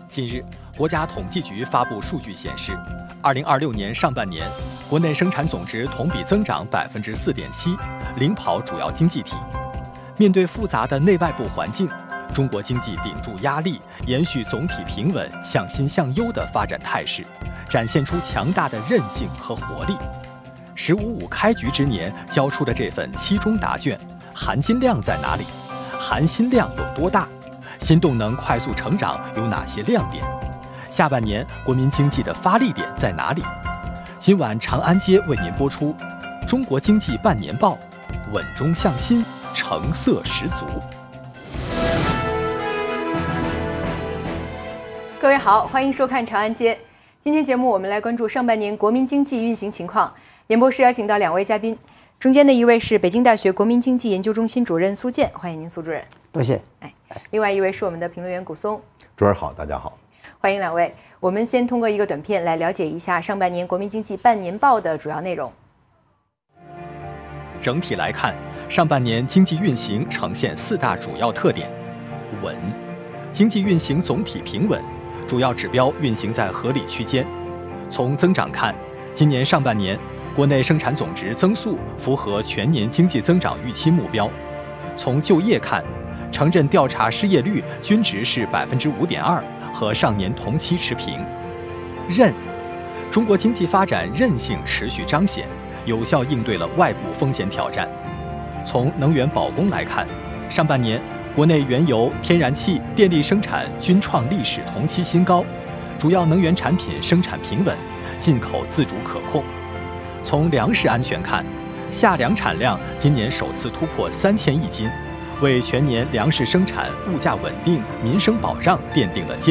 近日，国家统计局发布数据显示，2026年上半年，国内生产总值同比增长4.7%，领跑主要经济体。面对复杂的内外部环境，中国经济顶住压力，延续总体平稳、向新向优的发展态势，展现出强大的韧性和活力。“15+5”开局之年交出的这份期中答卷，含金量在哪里？含心量有多大？新动能快速成长有哪些亮点？下半年国民经济的发力点在哪里？今晚长安街为您播出《中国经济半年报》，稳中向新，成色十足。 各位好，欢迎收看长安街。今天节目我们来关注上半年国民经济运行情况。演播室邀请到2位嘉宾，中间的一位是北京大学国民经济研究中心主任苏建，欢迎您苏主任。 多谢。 另外一位是我们的评论员古松。 主任好，大家好。 欢迎2位。我们先通过一个短片来了解一下上半年国民经济半年报的主要内容。 整体来看，上半年经济运行呈现4大主要特点：稳，经济运行总体平稳，主要指标运行在合理区间。从增长看，今年上半年国内生产总值增速符合全年经济增长预期目标。从就业看，城镇调查失业率均值是5.2%，和上年同期持平。韧，中国经济发展韧性持续彰显，有效应对了外部风险挑战。从能源保供来看，上半年国内原油、天然气、电力生产均创历史同期新高，主要能源产品生产平稳，进口自主可控。从粮食安全看，夏粮产量今年首次突破3000亿斤，为全年粮食生产、物价稳定、民生保障奠定了坚